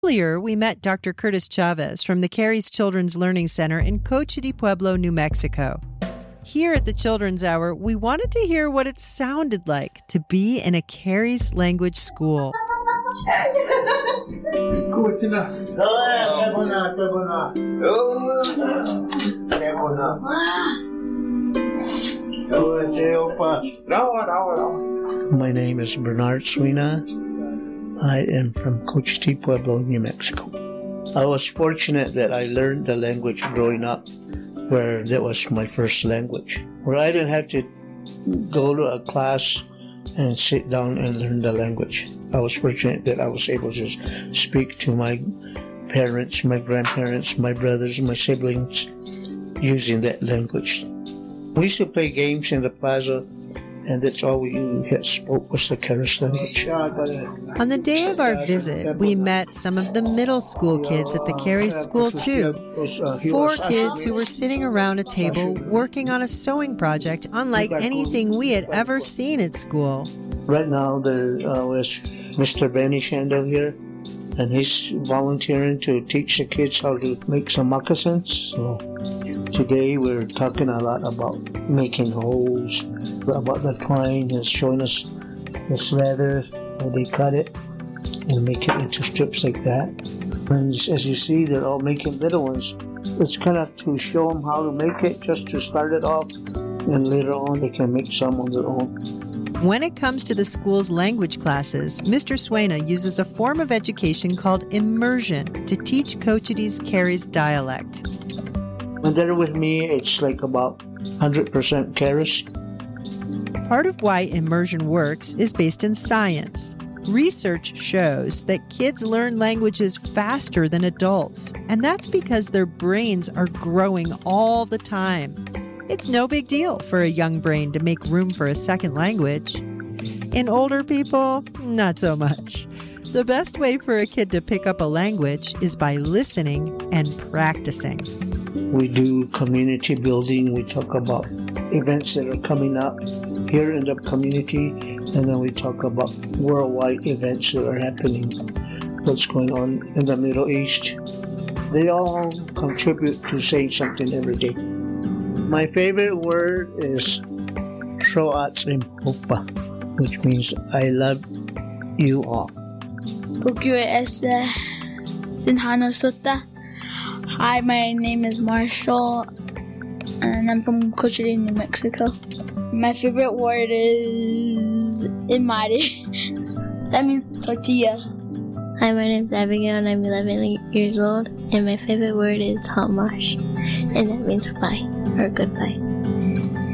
Earlier, we met Dr. Curtis Chavez from the Cary's Children's Learning Center in Cochiti Pueblo, New Mexico. Here at the Children's Hour, we wanted to hear what it sounded like to be in a Cary's language school. My name is Bernard Suina. I am from Cochiti Pueblo, New Mexico. I was fortunate that I learned the language growing up, where that was my first language, where I didn't have to go to a class and sit down and learn the language. I was fortunate that I was able to speak to my parents, my grandparents, my brothers, my siblings using that language. We used to play games in the plaza, and that's all we had spoke was the Cary's language. On the day of our visit, we met some of the middle school kids at the Cary's school too. 4 kids who were sitting around a table working on a sewing project unlike anything we had ever seen at school. Right now there was Mr. Benny Shandel here, and he's volunteering to teach the kids how to make some moccasins. So today we're talking a lot about making holes, about the twine. He's showing us this leather, how they cut it and make it into strips like that. And as you see, they're all making little ones. It's kind of to show them how to make it, just to start it off, and later on they can make some on their own. When it comes to the school's language classes, Mr. Suena uses a form of education called immersion to teach Cochiti's Cary's dialect. When they're with me, it's like about 100% Cary's. Part of why immersion works is based in science. Research shows that kids learn languages faster than adults, and that's because their brains are growing all the time. It's no big deal for a young brain to make room for a second language. In older people, not so much. The best way for a kid to pick up a language is by listening and practicing. We do community building. We talk about events that are coming up here in the community, and then we talk about worldwide events that are happening, what's going on in the Middle East. They all contribute to saying something every day. My favorite word is Troatsimpopa, which means I love you all. Hi, my name is Marshall, and I'm from Cochiti, New Mexico. My favorite word is imari. That means tortilla. Hi, my name is Abigail, and I'm 11 years old, and my favorite word is hamash, and that means bye, or goodbye.